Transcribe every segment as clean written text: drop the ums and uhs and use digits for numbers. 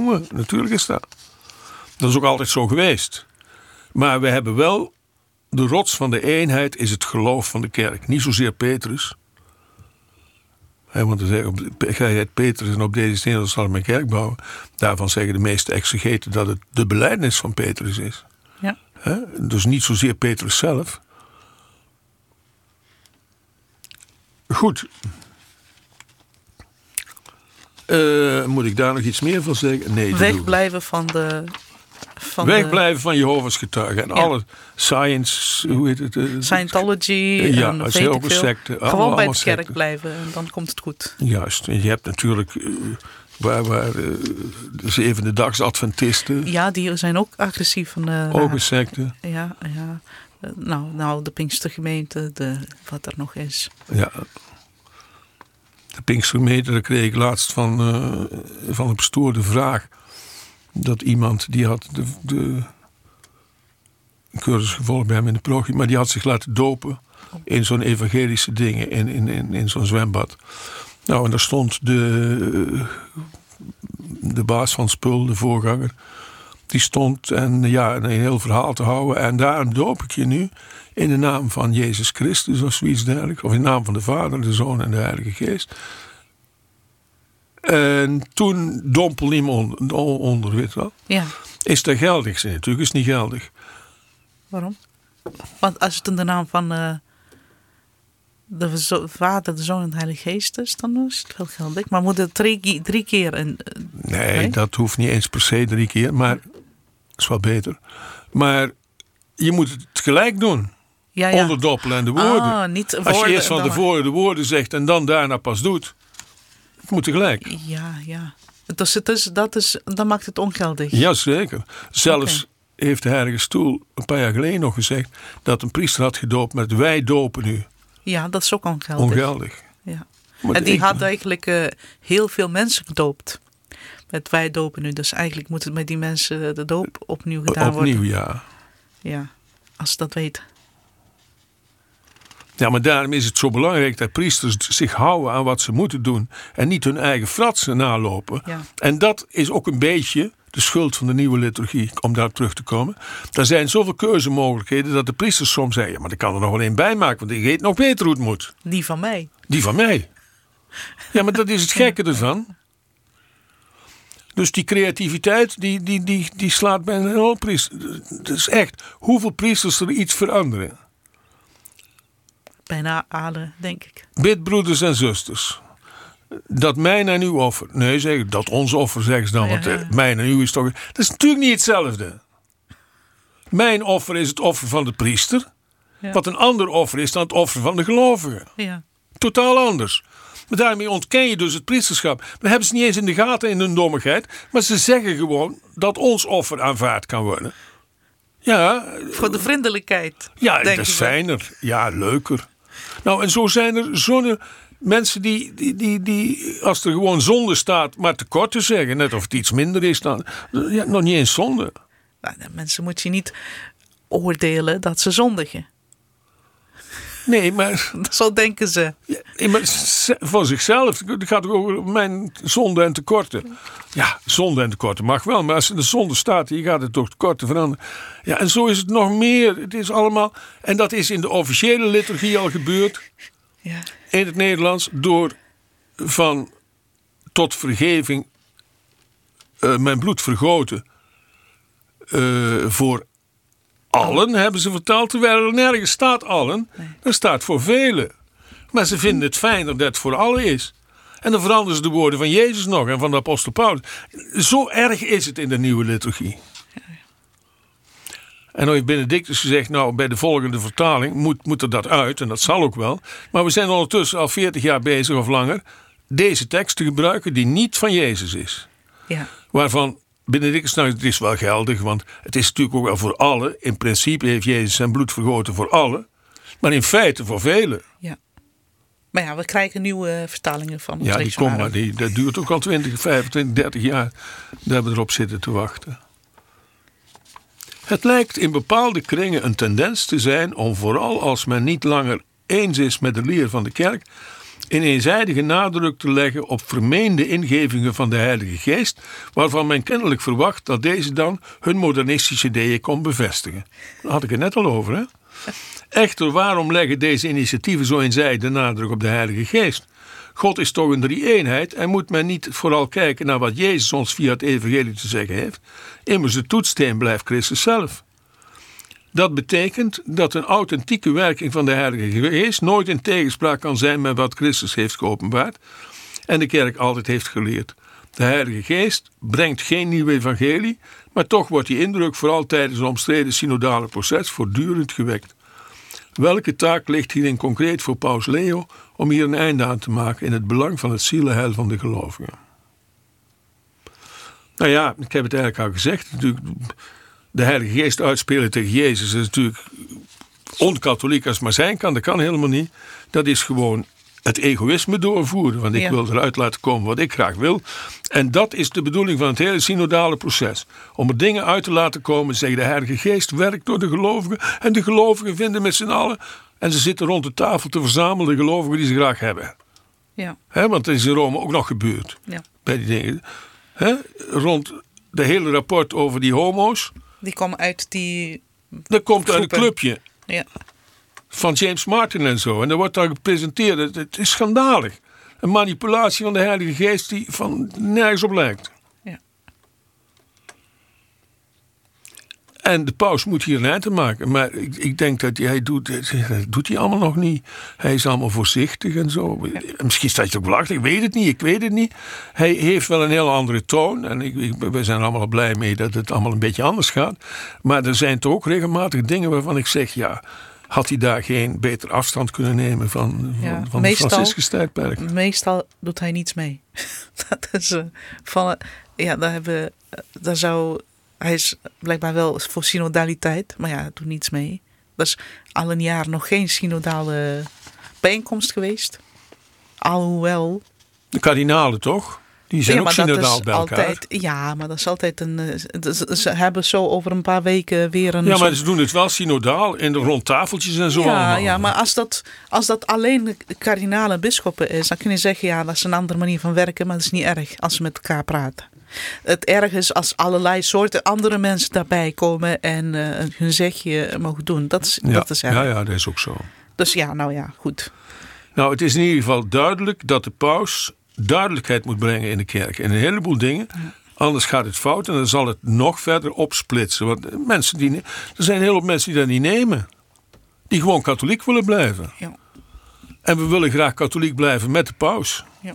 doen we. Natuurlijk is dat. Dat is ook altijd zo geweest. Maar we hebben wel... De rots van de eenheid is het geloof van de kerk. Niet zozeer Petrus. Want dan zeggen gij het Petrus en op deze steen zal ik mijn kerk bouwen. Daarvan zeggen de meeste exegeten dat het de belijdenis van Petrus is. Ja. Dus niet zozeer Petrus zelf. Goed. Moet ik daar nog iets meer van zeggen? Nee. Wegblijven van de... Wegblijven van Jehovah's getuigen. En alle science, hoe heet het? Scientology. Ja, en is heel veel secten. Gewoon bij de kerk blijven en dan komt het goed. Juist. En je hebt natuurlijk waar de zevende dags Adventisten. Ja, die zijn ook agressief. Ook een secte. Ja. Nou, de Pinkstergemeente, wat er nog is. Ja. De Pinkstergemeente, daar kreeg ik laatst van een pastoor de vraag. Dat iemand, die had de cursus gevolgd bij hem in de parochie, maar die had zich laten dopen in zo'n evangelische dingen, in zo'n zwembad. Nou, en daar stond de baas van Spul, de voorganger, die stond een heel verhaal te houden. En daar doop ik je nu in de naam van Jezus Christus of zoiets dergelijks. Of in de naam van de Vader, de Zoon en de Heilige Geest. En toen dompelde hij hem onder, weet je wel. Ja. Is dat geldig? Nee, natuurlijk is het niet geldig. Waarom? Want als het in de naam van de Vader, de Zoon en de Heilige Geest is, dan is het wel geldig. Maar moet het drie keer... Nee, dat hoeft niet eens per se 3 keer, maar dat is wel beter. Maar je moet het gelijk doen. Ja. Onderdoppelen en de woorden. Niet als je eerst van tevoren de woorden zegt en dan daarna pas doet, het moet tegelijk. Ja. Dus dan maakt het ongeldig. Jazeker. Zelfs heeft de Heilige Stoel een paar jaar geleden nog gezegd dat een priester had gedoopt met wij dopen u. Ja, dat is ook ongeldig. Ja. En die had eigenlijk heel veel mensen gedoopt. Met wij dopen nu. Dus eigenlijk moet het met die mensen de doop opnieuw gedaan worden. Opnieuw, ja. Ja, als ze dat weten. Ja, maar daarom is het zo belangrijk dat priesters zich houden aan wat ze moeten doen. En niet hun eigen fratsen nalopen. Ja. En dat is ook een beetje de schuld van de nieuwe liturgie, om daar terug te komen. Er zijn zoveel keuzemogelijkheden dat de priesters soms zeggen, ja, maar ik kan er nog wel één bij maken, want ik weet nog beter hoe het moet. Die van mij. Die van mij. Ja, maar dat is het gekke ervan. Dus die creativiteit, die slaat bij een hoop priesters. Het is echt, hoeveel priesters er iets veranderen. Bijna alle, denk ik. Bidbroeders en zusters. Dat mijn en uw offer. Nee, zeg dat ons offer, zeggen ze dan. Want mijn en uw is toch... Dat is natuurlijk niet hetzelfde. Mijn offer is het offer van de priester. Ja. Wat een ander offer is dan het offer van de gelovige. Ja. Totaal anders. Maar daarmee ontken je dus het priesterschap. We hebben ze niet eens in de gaten in hun dommigheid. Maar ze zeggen gewoon dat ons offer aanvaard kan worden. Ja. Voor de vriendelijkheid. Ja, dat is fijner. Ja, leuker. Nou, en zo zijn er zo'n mensen die als er gewoon zonde staat, maar tekorten zeggen. Net of het iets minder is dan. Ja, nog niet eens zonde. Nou, mensen moet je niet oordelen dat ze zondigen. Nee, maar... Zo denken ze. Ja, maar van zichzelf. Het gaat over mijn zonde en tekorten. Ja, zonde en tekorten mag wel. Maar als er de zonde staat, je gaat het toch tekorten veranderen. Ja, en zo is het nog meer. Het is allemaal... En dat is in de officiële liturgie al gebeurd. Ja. In het Nederlands. Door van tot vergeving mijn bloed vergoten. Voor allen hebben ze vertaald, terwijl er nergens staat allen. Nee. Er staat voor velen. Maar ze vinden het fijner dat het voor allen is. En dan veranderen ze de woorden van Jezus nog en van de apostel Paulus. Zo erg is het in de nieuwe liturgie. En dan heeft Benedictus gezegd, nou bij de volgende vertaling moet er dat uit. En dat zal ook wel. Maar we zijn ondertussen al 40 jaar bezig of langer deze tekst te gebruiken die niet van Jezus is. Ja. Waarvan Benedictus, nou, het is wel geldig, want het is natuurlijk ook wel voor allen. In principe heeft Jezus zijn bloed vergoten voor allen, maar in feite voor velen. Ja. Maar ja, we krijgen nieuwe vertalingen van ons. Ja, die komen, maar dat duurt ook al 20, 25, 30 jaar. Daar hebben we erop zitten te wachten. Het lijkt in bepaalde kringen een tendens te zijn om vooral als men niet langer eens is met de leer van de kerk, een eenzijdige nadruk te leggen op vermeende ingevingen van de Heilige Geest, waarvan men kennelijk verwacht dat deze dan hun modernistische ideeën kon bevestigen. Daar had ik het net al over, hè? Echter, waarom leggen deze initiatieven zo eenzijdig de nadruk op de Heilige Geest? God is toch een drie-eenheid en moet men niet vooral kijken naar wat Jezus ons via het evangelie te zeggen heeft? Immers de toetssteen blijft Christus zelf. Dat betekent dat een authentieke werking van de Heilige Geest nooit in tegenspraak kan zijn met wat Christus heeft geopenbaard en de kerk altijd heeft geleerd. De Heilige Geest brengt geen nieuw evangelie, maar toch wordt die indruk vooral tijdens een omstreden synodale proces voortdurend gewekt. Welke taak ligt hierin concreet voor Paus Leo om hier een einde aan te maken in het belang van het zielenheil van de gelovigen? Nou ja, ik heb het eigenlijk al gezegd. Natuurlijk, de Heilige Geest uitspelen tegen Jezus is natuurlijk onkatholiek als maar zijn kan. Dat kan helemaal niet. Dat is gewoon het egoïsme doorvoeren. Want ik wil eruit laten komen wat ik graag wil. En dat is de bedoeling van het hele synodale proces. Om er dingen uit te laten komen. Zeggen de Heilige Geest werkt door de gelovigen. En de gelovigen vinden met z'n allen. En ze zitten rond de tafel te verzamelen de gelovigen die ze graag hebben. Ja. Want dat is in Rome ook nog gebeurd. Ja. Bij die dingen. Rond de hele rapport over die homo's. Die komen uit die dat komt uit een clubje. Ja. Van James Martin en zo. En dat wordt dan gepresenteerd. Het is schandalig. Een manipulatie van de Heilige Geest die van nergens op lijkt. Ja. En de paus moet hier een eind aan maken. Maar ik denk dat hij doet hij allemaal nog niet. Hij is allemaal voorzichtig en zo. Ja. Misschien staat hij ook belachelijk. Ik weet het niet. Hij heeft wel een hele andere toon. En we zijn er allemaal blij mee dat het allemaal een beetje anders gaat. Maar er zijn toch ook regelmatig dingen waarvan ik zeg, ja, had hij daar geen beter afstand kunnen nemen van het Franciscus tijdperk? Meestal doet hij niets mee. Dat is hij is blijkbaar wel voor synodaliteit, maar ja, hij doet niets mee. Er is al een jaar nog geen synodale bijeenkomst geweest. Alhoewel. De kardinalen toch? Die zijn ook synodaal bij elkaar. Maar dat is altijd ze hebben zo over een paar weken weer een. Ja, maar ze doen het wel synodaal in de rondtafeltjes en zo. Ja, maar als dat alleen de kardinalen bisschoppen is, dan kun je zeggen, ja, dat is een andere manier van werken, maar dat is niet erg als ze met elkaar praten. Het erg is als allerlei soorten andere mensen daarbij komen en hun zegje mogen doen. Dat is erg. Ja, dat is ook zo. Dus goed. Nou, het is in ieder geval duidelijk dat de paus duidelijkheid moet brengen in de kerk. En een heleboel dingen. Ja. Anders gaat het fout en dan zal het nog verder opsplitsen. Want er zijn een heleboel mensen die dat niet nemen. Die gewoon katholiek willen blijven. Ja. En we willen graag katholiek blijven met de paus. Ja.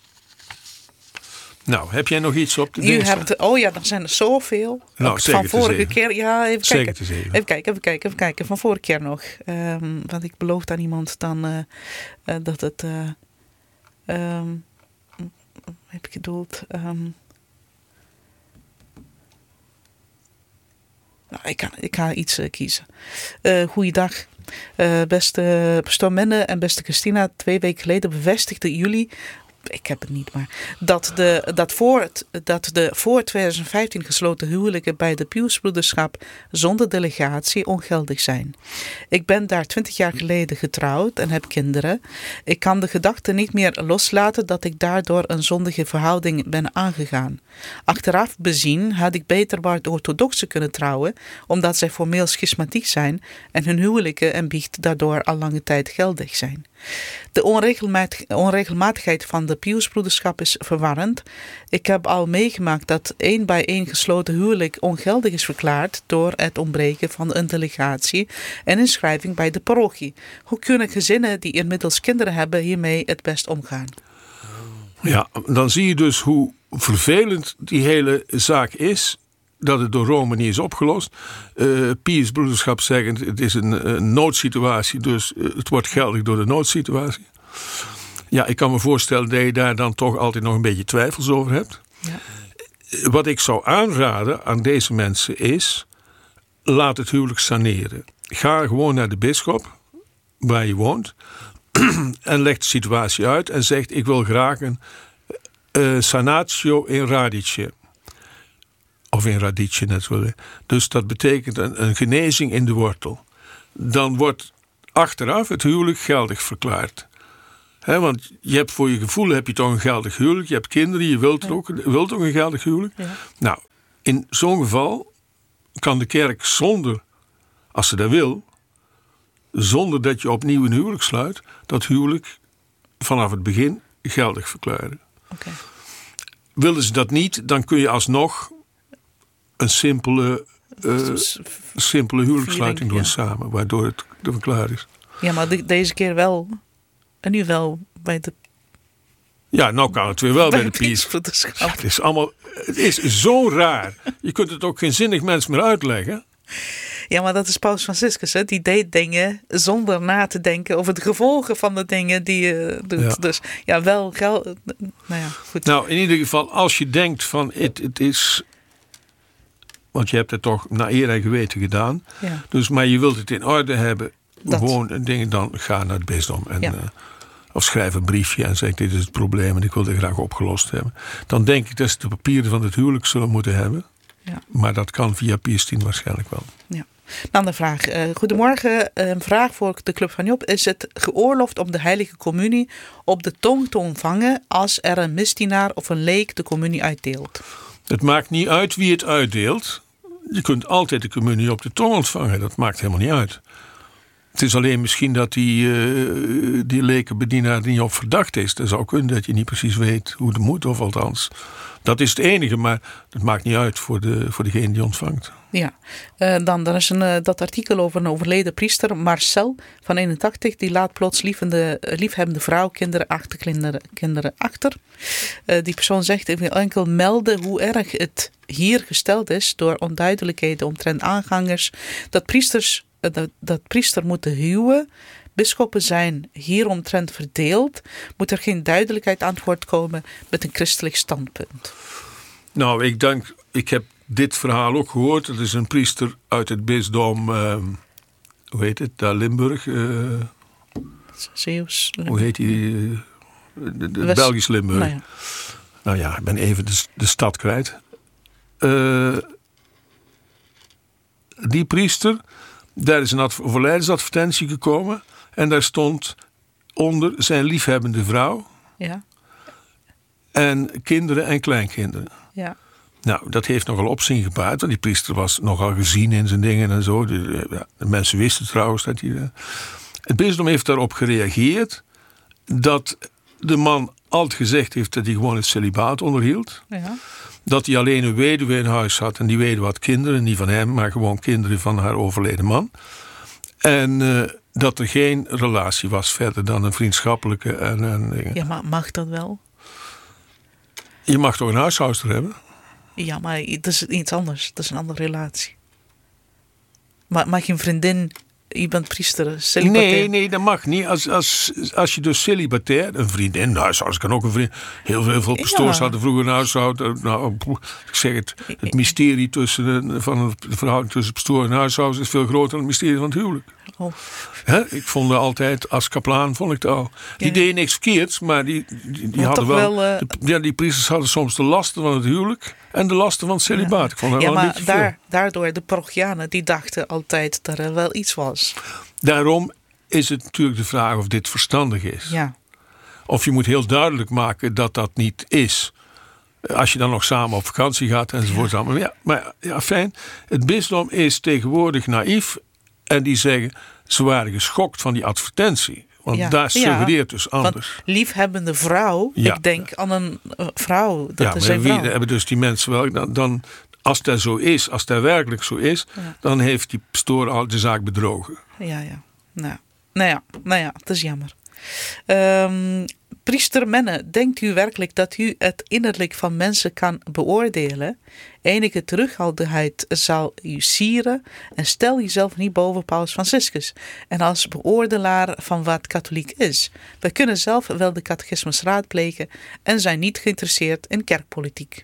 Nou, heb jij nog iets op de dinsdag? Dan zijn er zoveel. Nou, van vorige keer. Ja, even kijken. Van vorige keer nog. Want ik beloofde aan iemand dan dat het. Heb ik bedoeld? Ik ga iets kiezen. Goeiedag. Beste pastoor Menne en beste Christina. 2 weken geleden bevestigden jullie, ik heb het niet, maar dat de voor 2015 gesloten huwelijken bij de Piusbroederschap zonder delegatie ongeldig zijn. Ik ben daar 20 jaar geleden getrouwd en heb kinderen. Ik kan de gedachte niet meer loslaten dat ik daardoor een zondige verhouding ben aangegaan. Achteraf bezien had ik beter bij de orthodoxen kunnen trouwen, omdat zij formeel schismatiek zijn en hun huwelijken en biecht daardoor al lange tijd geldig zijn. De onregelmatigheid van de Piusbroederschap is verwarrend. Ik heb al meegemaakt dat 1 bij 1 gesloten huwelijk ongeldig is verklaard door het ontbreken van een delegatie en inschrijving bij de parochie. Hoe kunnen gezinnen die inmiddels kinderen hebben hiermee het best omgaan? Ja, dan zie je dus hoe vervelend die hele zaak is. Dat het door Rome niet is opgelost. Piusbroederschap zeggen, het is een noodsituatie, dus het wordt geldig door de noodsituatie. Ja, ik kan me voorstellen dat je daar dan toch altijd nog een beetje twijfels over hebt. Ja. Wat ik zou aanraden aan deze mensen is, laat het huwelijk saneren. Ga gewoon naar de bisschop, waar je woont, en leg de situatie uit en zegt, ik wil graag een sanatio in radice. Of in radice natuurlijk. Dus dat betekent een genezing in de wortel. Dan wordt achteraf het huwelijk geldig verklaard. Want je hebt voor je gevoel heb je toch een geldig huwelijk. Je hebt kinderen, je wilt ook een geldig huwelijk. Ja. Nou, in zo'n geval kan de kerk zonder, als ze dat wil, zonder dat je opnieuw een huwelijk sluit, dat huwelijk vanaf het begin geldig verklaren. Okay. Willen ze dat niet, dan kun je alsnog een simpele huwelijkssluiting doen samen, waardoor het klaar is. Ja, maar deze keer wel. En nu wel bij de... Ja, nou kan het weer wel bij de priesterschappen. Ja, het is zo raar. Je kunt het ook geen zinnig mens meer uitleggen. Ja, maar dat is Paus Franciscus. Hè? Die deed dingen zonder na te denken over de gevolgen van de dingen die je doet. Ja. Dus ja, wel geld. Nou ja, goed. Nou, in ieder geval, als je denkt van het is... Want je hebt het toch naar eer en geweten gedaan. Ja. Dus, maar je wilt het in orde hebben. Gewoon dingen, dan ga naar het bisdom. En, of schrijf een briefje en zeg dit is het probleem en ik wil dit graag opgelost hebben. Dan denk ik dat ze de papieren van het huwelijk zullen moeten hebben. Ja. Maar dat kan via Pius X waarschijnlijk wel. Ja. Dan de vraag. Goedemorgen. Een vraag voor de Club van Job. Is het geoorloofd om de heilige communie op de tong te ontvangen als er een misdienaar of een leek de communie uitdeelt? Het maakt niet uit wie het uitdeelt. Je kunt altijd de communie op de tong ontvangen. Dat maakt helemaal niet uit. Het is alleen misschien dat die lekenbedienaar niet op verdacht is. Dat zou kunnen dat je niet precies weet hoe het moet, of althans. Dat is het enige, maar het maakt niet uit voor degene die ontvangt. Ja, dan er is dat artikel over een overleden priester, Marcel van 81. Die laat plots liefhebbende vrouw, kinderen achter. Die persoon zegt, ik wil enkel melden hoe erg het hier gesteld is door onduidelijkheden omtrent aangangers. Dat priester moeten huwen. Bisschoppen zijn hieromtrent verdeeld. Moet er geen duidelijkheid aan voortkomen met een christelijk standpunt? Nou, ik heb dit verhaal ook gehoord. Het is een priester uit het bisdom, hoe heet het, daar Limburg. Zeeuws. Hoe heet die? Belgisch Limburg. Nou ja, ik ben even de stad kwijt. Die priester, daar is een overlijdensadvertentie gekomen. En daar stond onder zijn liefhebbende vrouw. Ja. En kinderen en kleinkinderen. Ja. Nou, dat heeft nogal opzien gebaard. Want die priester was nogal gezien in zijn dingen en zo. De mensen wisten trouwens dat hij... Het bisdom heeft daarop gereageerd dat de man altijd gezegd heeft dat hij gewoon het celibaat onderhield. Ja. Dat hij alleen een weduwe in huis had. En die weduwe had kinderen, niet van hem, maar gewoon kinderen van haar overleden man. En dat er geen relatie was verder dan een vriendschappelijke. Ja, maar mag dat wel? Je mag toch een huishoudster hebben? Ja, maar dat is iets anders. Dat is een andere relatie. Maar mag je een vriendin... Je bent priester, celibatair. Nee, dat mag niet. Als je dus celibatair, een vriendin, een huishoudster kan ook een vriendin. Heel veel pastoors hadden vroeger een huishouden. Nou, ik zeg het mysterie van de verhouding tussen pastoor en huishoudster is veel groter dan het mysterie van het huwelijk. Oh. Ik vond het altijd, als kaplaan vond ik het al. Die deden niks verkeerds, maar die hadden wel die priesters hadden soms de lasten van het huwelijk en de lasten van het celibaat. Ja. Ik vond dat wel een beetje daardoor de parochianen die dachten altijd dat er wel iets was. Daarom is het natuurlijk de vraag of dit verstandig is. Ja. Of je moet heel duidelijk maken dat dat niet is. Als je dan nog samen op vakantie gaat enzovoort. Ja. Maar fijn. Het bisdom is tegenwoordig naïef. En die zeggen, ze waren geschokt van die advertentie. Want daar suggereert dus anders. Want liefhebbende vrouw, ik denk aan een vrouw. Dat is een vrouw. Hebben dus die mensen wel... Dan, als dat zo is, als dat werkelijk zo is... dan heeft die pastoor al de zaak bedrogen. Ja. Nou ja, het is jammer. Priester Menne, denkt u werkelijk dat u het innerlijk van mensen kan beoordelen? Enige terughoudendheid zal u sieren en stel jezelf niet boven Paus Franciscus. En als beoordelaar van wat katholiek is. Wij kunnen zelf wel de catechismus raadplegen en zijn niet geïnteresseerd in kerkpolitiek.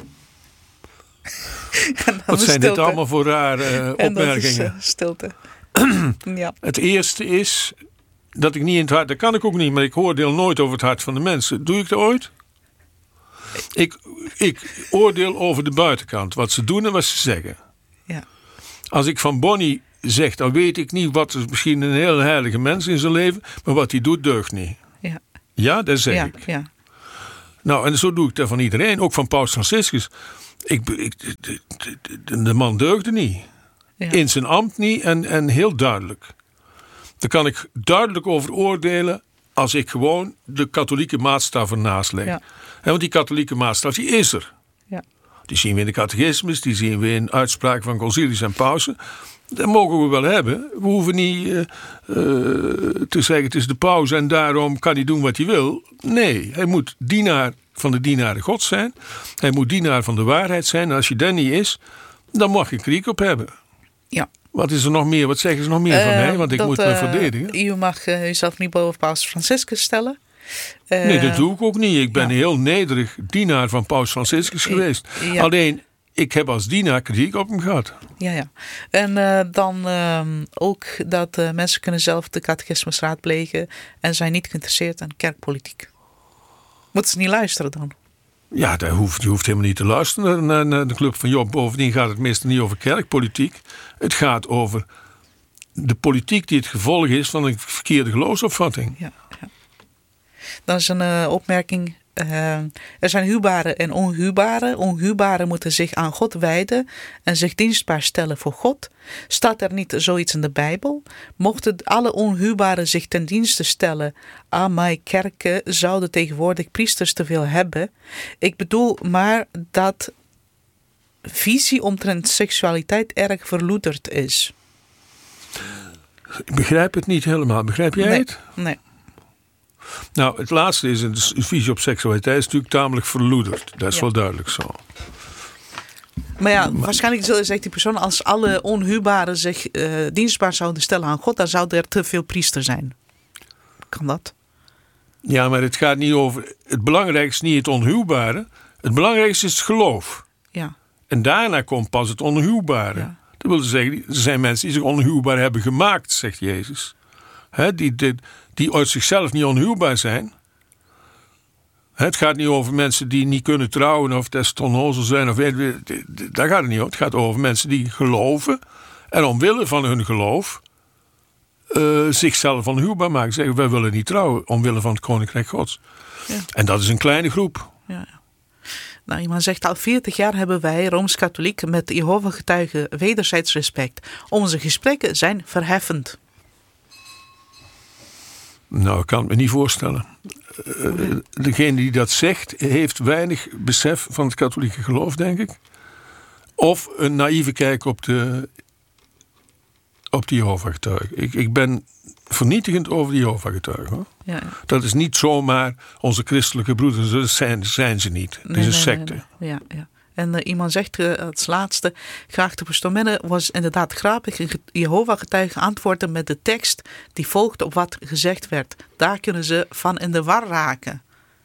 Wat zijn dit allemaal voor rare opmerkingen? En dat is stilte. Ja. Het eerste is... dat ik niet in het hart, dat kan ik ook niet, maar ik oordeel nooit over het hart van de mensen. Doe ik dat ooit? Ik oordeel over de buitenkant, wat ze doen en wat ze zeggen. Ja. Als ik van Bonnie zeg, dan weet ik niet wat is misschien een heel heilige mens in zijn leven, maar wat hij doet deugt niet. Ja. Ja, dat zeg ik. Ja. Nou, en zo doe ik dat van iedereen. Ook van Paus Franciscus. De man deugde niet. Ja. In zijn ambt niet en heel duidelijk. Daar kan ik duidelijk over oordelen als ik gewoon de katholieke maatstaf ernaast leg. Ja. Want die katholieke maatstaf, die is er. Ja. Die zien we in de catechismus, die zien we in uitspraken van concilies en pausen. Dat mogen we wel hebben. We hoeven niet te zeggen het is de paus en daarom kan hij doen wat hij wil. Nee, hij moet dienaar van de dienaren God zijn. Hij moet dienaar van de waarheid zijn. En als je dat niet is, dan mag je kritiek op hebben. Ja. Wat is er nog meer? Wat zeggen ze nog meer van mij? Want ik moet me verdedigen. U mag uzelf niet boven Paus Franciscus stellen. Nee, dat doe ik ook niet. Ik ben heel nederig dienaar van Paus Franciscus geweest. Ja. Alleen, ik heb als dienaar kritiek op hem gehad. Ja. En dan ook dat mensen kunnen zelf de catechismus raadplegen en zijn niet geïnteresseerd in kerkpolitiek. Moeten ze niet luisteren dan? Ja, je hoeft helemaal niet te luisteren naar de Club van Job. Bovendien gaat het meestal niet over kerkpolitiek. Het gaat over de politiek die het gevolg is van een verkeerde geloofsopvatting. Ja. Dan is een opmerking. Er zijn huwbaren en onhuwbaren. Onhuwbaren moeten zich aan God wijden en zich dienstbaar stellen voor God. Staat er niet zoiets in de Bijbel? Mochten alle onhuwbaren zich ten dienste stellen aan mijn kerken, zouden tegenwoordig priesters te veel hebben. Ik bedoel maar dat visie omtrent seksualiteit erg verloederd is. Ik begrijp het niet helemaal. Begrijp jij het? Nee. Nou, het laatste is, een visie op seksualiteit is natuurlijk tamelijk verloederd. Dat is wel duidelijk zo. Maar ja, waarschijnlijk zegt die persoon, als alle onhuwbaren zich dienstbaar zouden stellen aan God, dan zouden er te veel priester zijn. Kan dat? Ja, maar het gaat niet over... Het belangrijkste is niet het onhuwbare. Het belangrijkste is het geloof. Ja. En daarna komt pas het onhuwbare. Ja. Dat wil zeggen, er zijn mensen die zich onhuwbaar hebben gemaakt, zegt Jezus. Die uit zichzelf niet onhuwbaar zijn. Het gaat niet over mensen die niet kunnen trouwen of des te onnozel zijn. Daar gaat het niet over. Het gaat over mensen die geloven en omwille van hun geloof zichzelf onhuwbaar maken. Zeggen, wij willen niet trouwen omwille van het Koninkrijk Gods. Ja. En dat is een kleine groep. Ja. Nou, iemand zegt, al 40 jaar hebben wij, Rooms-Katholiek, met Jehovah-getuigen wederzijds respect. Onze gesprekken zijn verheffend. Nou, ik kan het me niet voorstellen. Degene die dat zegt, heeft weinig besef van het katholieke geloof, denk ik. Of een naïeve kijk op de Jehovah-getuigen. Ik ben vernietigend over de Jehovah-getuigen. Hoor. Ja. Dat is niet zomaar onze christelijke broeders, dat zijn ze niet. Het is een secte. Nee. Ja. En iemand zegt als laatste, geachte pastoor Menne, was inderdaad grappig. Jehovah-getuigen antwoorden met de tekst die volgt op wat gezegd werd. Daar kunnen ze van in de war raken.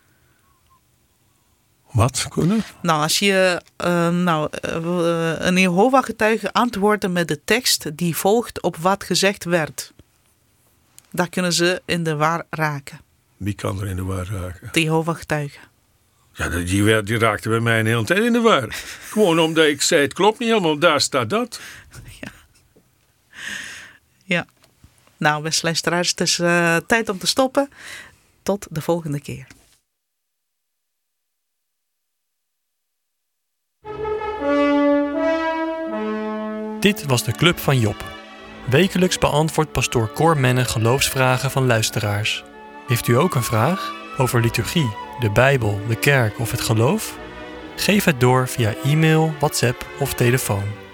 Wat kunnen? Nou, als je een Jehovah-getuige antwoorden met de tekst die volgt op wat gezegd werd. Daar kunnen ze in de war raken. Wie kan er in de war raken? De Jehovah-getuigen. Ja, die raakte bij mij een hele tijd in de war. Gewoon omdat ik zei, het klopt niet helemaal, daar staat dat. Ja. Nou, beste luisteraars, het is tijd om te stoppen. Tot de volgende keer. Dit was de Club van Job. Wekelijks beantwoordt pastoor Cor Menne geloofsvragen van luisteraars. Heeft u ook een vraag over liturgie, de Bijbel, de kerk of het geloof? Geef het door via e-mail, WhatsApp of telefoon.